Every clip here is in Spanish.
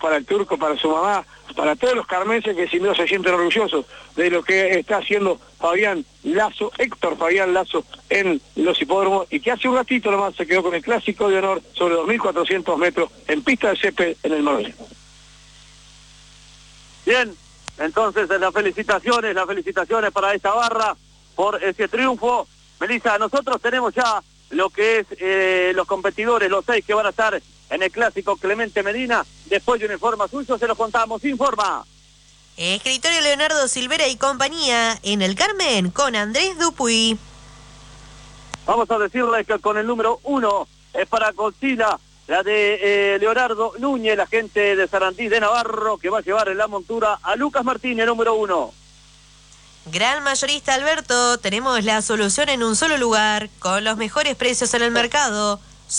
para el Turco, para su mamá, para todos los carmenses que sin duda se sienten orgullosos de lo que está haciendo Fabián Lazo, Héctor Fabián Lazo, en los hipódromos, y que hace un ratito nomás se quedó con el clásico de honor sobre 2.400 metros en pista de césped en el Marbella. Bien, entonces las felicitaciones para esta barra por ese triunfo. Melissa, nosotros tenemos ya lo que es los competidores, los 6 que van a estar en el clásico Clemente Medina. Después de un informe suyo se los contamos. Informa Escritorio Leonardo Silvera y compañía en el Carmen con Andrés Dupuy. Vamos a decirles que con el número 1 es para Godzilla, la de Leonardo Núñez, la gente de Sarandí de Navarro, que va a llevar en la montura a Lucas Martínez, número 1. Gran mayorista Alberto, tenemos la solución en un solo lugar, con los mejores precios en el mercado.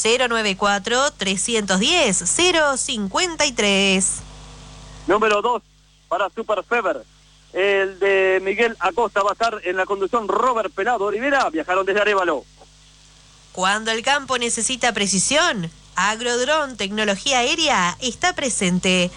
094-310-053. Número 2 para Super Fever. El de Miguel Acosta va a estar en la conducción Robert Pelado Olivera, viajaron desde Arévalo. Cuando el campo necesita precisión, Agrodrón Tecnología Aérea está presente.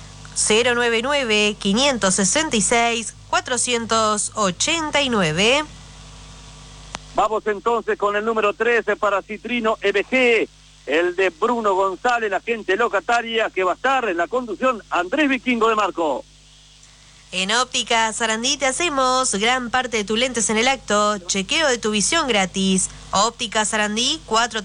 099-566-489. Vamos entonces con el número 13 para Citrino EBG, el de Bruno González, la gente locataria, que va a estar en la conducción Andrés Vikingo de Marco. En Óptica Sarandí te hacemos gran parte de tus lentes en el acto. Chequeo de tu visión gratis. Óptica Sarandí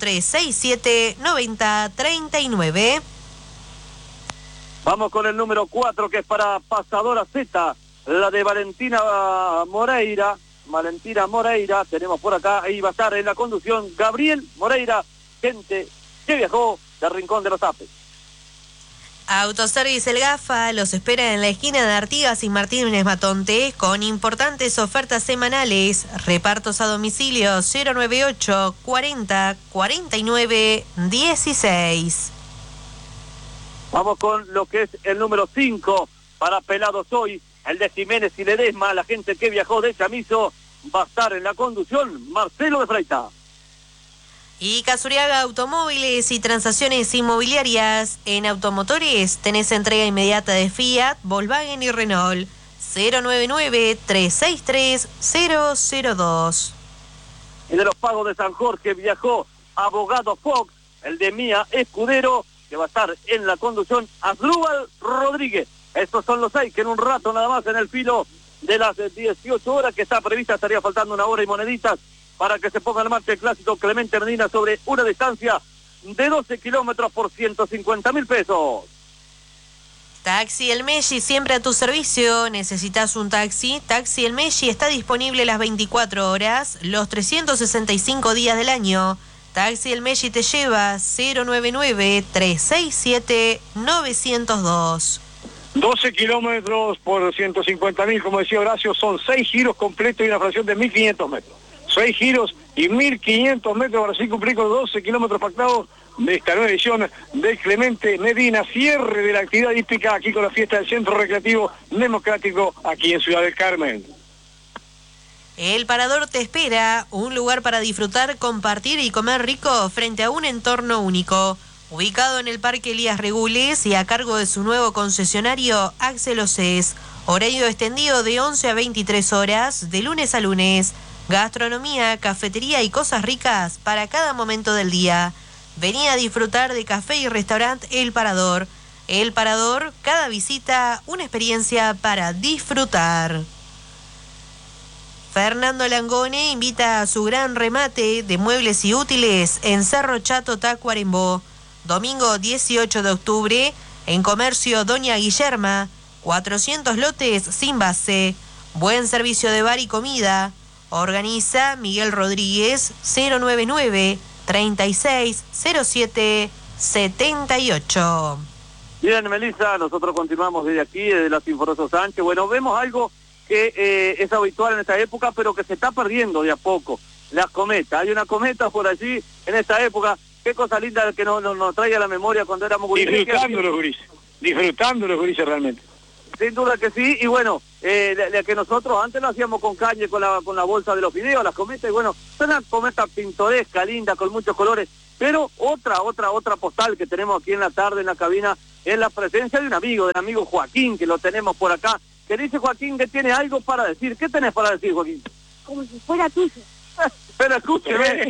4367-9039. Vamos con el número 4, que es para Pasadora Z, la de Valentina Moreira. Tenemos por acá, ahí va a estar en la conducción Gabriel Moreira, gente que viajó del Rincón de los Apes. Autoservice El Gafa los espera en la esquina de Artigas y Martínez Matonte con importantes ofertas semanales. Repartos a domicilio 098 40 49 16. Vamos con lo que es el número 5 para Pelados Hoy, el de Jiménez y Ledesma, la gente que viajó de Chamizo, va a estar en la conducción Marcelo de Freita. Y Casuriaga Automóviles y Transacciones Inmobiliarias. En Automotores tenés entrega inmediata de Fiat, Volkswagen y Renault. 099-363-002. Y de los Pagos de San Jorge viajó Abogado Fox, el de Mía Escudero, que va a estar en la conducción Asdrúbal Rodríguez. Estos son los 6 que en un rato nada más, en el filo de las 18 horas que está prevista, estaría faltando 1 hora y moneditas para que se ponga en marcha el clásico Clemente Medina sobre una distancia de 12 kilómetros por 150.000 pesos. Taxi El Messi, siempre a tu servicio. ¿Necesitas un taxi? Taxi El Messi está disponible las 24 horas, los 365 días del año. Taxi El Messi te lleva 099-367-902. 12 kilómetros por 150.000, como decía Horacio, son 6 giros completos y una fracción de 1.500 metros. 6 giros y 1.500 metros para así cumplir con 12 kilómetros pactados de esta nueva edición de Clemente Medina, cierre de la actividad hípica aquí con la fiesta del Centro Recreativo Democrático aquí en Ciudad del Carmen. El Parador te espera, un lugar para disfrutar, compartir y comer rico frente a un entorno único. Ubicado en el Parque Elías Regules y a cargo de su nuevo concesionario Axel Océs. Horario extendido de 11 a 23 horas, de lunes a lunes. Gastronomía, cafetería y cosas ricas para cada momento del día. Vení a disfrutar de café y restaurante El Parador. El Parador, cada visita, una experiencia para disfrutar. Fernando Langone invita a su gran remate de muebles y útiles en Cerro Chato, Tacuarembó. Domingo 18 de octubre, en Comercio Doña Guillerma, 400 lotes sin base. Buen servicio de bar y comida. Organiza Miguel Rodríguez, 099-3607-78. Bien, Melissa, nosotros continuamos desde aquí, desde las Sinforoso Sánchez. Bueno, vemos algo que es habitual en esta época, pero que se está perdiendo de a poco. Las cometas. Hay una cometa por allí en esta época. Qué cosa linda que nos trae a la memoria cuando éramos gurises. Disfrutando los gurises realmente. Sin duda que sí, y bueno, que nosotros antes lo hacíamos con caña, con la bolsa de los fideos, las cometas, y bueno, es una cometa pintoresca, linda, con muchos colores, pero otra postal que tenemos aquí en la tarde, en la cabina, es la presencia de un amigo, del amigo Joaquín, que lo tenemos por acá, que dice Joaquín que tiene algo para decir. ¿Qué tenés para decir, Joaquín? Como si fuera tuyo. Pero escúcheme,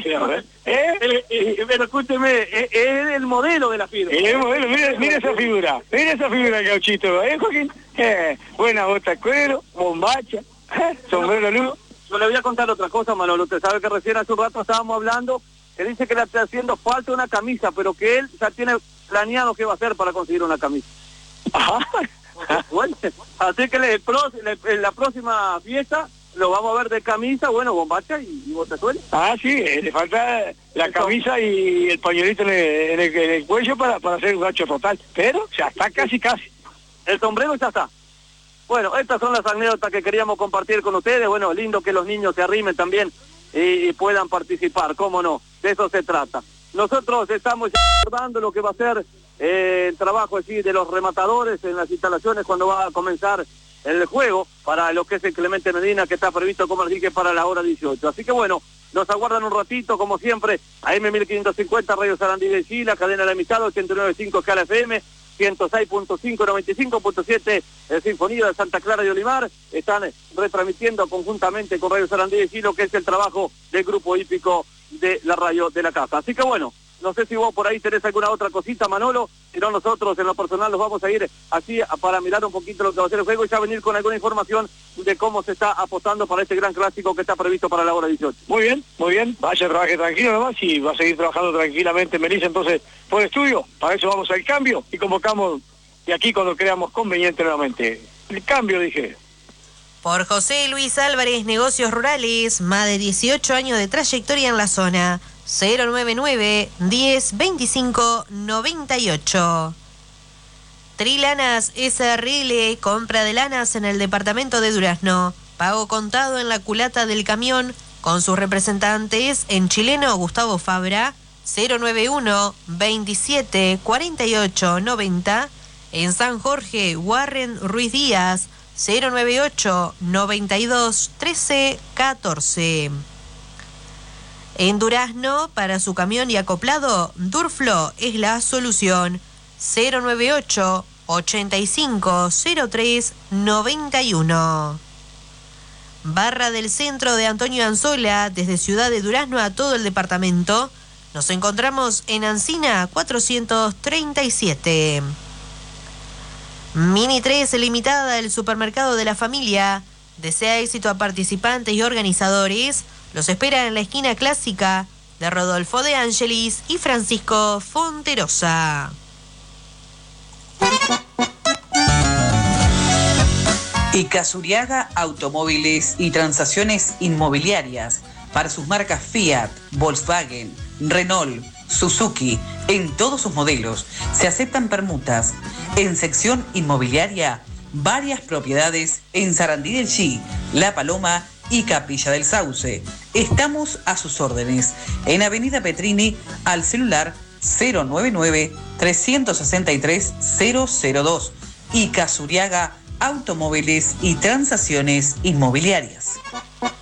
pero escúcheme, es el modelo de la firma. El modelo, mire esa figura, Gauchito, Joaquín? Buena bota de cuero, bombacha, sombrero luz. Yo le voy a contar otra cosa, Manolo. Usted sabe que recién hace un rato estábamos hablando, que dice que le está haciendo falta una camisa, pero que él ya tiene planeado qué va a hacer para conseguir una camisa. Ajá. Bueno, así que en la próxima fiesta lo vamos a ver de camisa, bueno, bombacha y botazuela. Ah, sí, le falta la camisa y el pañuelito en el cuello para hacer un gacho total, pero ya está casi. El sombrero ya está. Bueno, estas son las anécdotas que queríamos compartir con ustedes. Bueno, lindo que los niños se arrimen también y puedan participar, cómo no, de eso se trata. Nosotros estamos ya abordando lo que va a ser el trabajo así de los rematadores en las instalaciones cuando va a comenzar el juego para lo que es el Clemente Medina, que está previsto, como les dije, para la hora 18. Así que bueno, nos aguardan un ratito, como siempre, a M1550, Radio Sarandí de Chile, la cadena de la amistad, 89.5 Escala FM, 106.5, 95.7, el Sinfonía de Santa Clara de Olimar, están retransmitiendo conjuntamente con Radio Sarandí de Chile lo que es el trabajo del grupo hípico de la radio de la casa. Así que bueno, no sé si vos por ahí tenés alguna otra cosita, Manolo, si no nosotros en lo personal nos vamos a ir así para mirar un poquito lo que va a ser el juego y ya venir con alguna información de cómo se está apostando para este gran clásico que está previsto para la hora 18. Muy bien, vaya, trabaje tranquilo nomás y va a seguir trabajando tranquilamente Melissa, entonces, por estudio, para eso vamos al cambio y convocamos de aquí cuando creamos conveniente nuevamente. El cambio, dije. Por José Luis Álvarez, Negocios Rurales, más de 18 años de trayectoria en la zona. 099 10 25 98. Trilanas SRL, compra de lanas en el departamento de Durazno. Pago contado en la culata del camión con sus representantes en chileno Gustavo Fabra, 091 27 48 90. En San Jorge, Warren Ruiz Díaz, 098 92 13 14. En Durazno, para su camión y acoplado, Durflo es la solución. 098 85 03 91. Barra del Centro de Antonio Anzola, desde Ciudad de Durazno a todo el departamento. Nos encontramos en Ancina 437. Mini 3 Limitada, el supermercado de la familia. Desea éxito a participantes y organizadores. Los espera en la esquina clásica de Rodolfo de Angelis y Francisco Fonterosa. Icazuriaga Automóviles y Transacciones Inmobiliarias para sus marcas Fiat, Volkswagen, Renault, Suzuki, en todos sus modelos. Se aceptan permutas. En sección inmobiliaria, varias propiedades en Sarandí del Chi, La Paloma y Capilla del Sauce. Estamos a sus órdenes en Avenida Petrini al celular 099-363-002. Icazuriaga Automóviles y Transacciones Inmobiliarias.